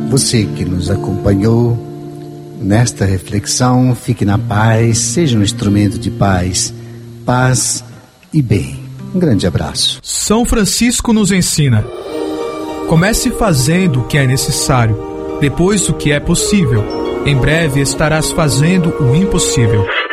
Você que nos acompanhou nesta reflexão, fique na paz, seja um instrumento de paz, paz e bem. Um grande abraço. São Francisco nos ensina: comece fazendo o que é necessário, depois o que é possível. Em breve estarás fazendo o impossível.